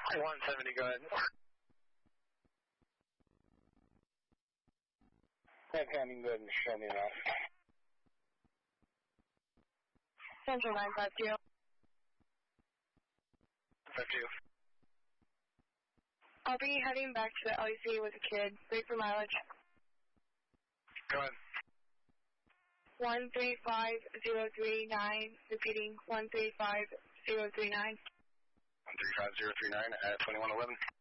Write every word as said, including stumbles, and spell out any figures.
one seventy, go ahead. Head handing, go ahead and show me that. Central nine five two. five two. I'll be heading back to the L E C with a kid. Wait for mileage. Go ahead. one three five zero three nine. Repeating, one three five zero three nine. one three five zero three nine at twenty-one eleven.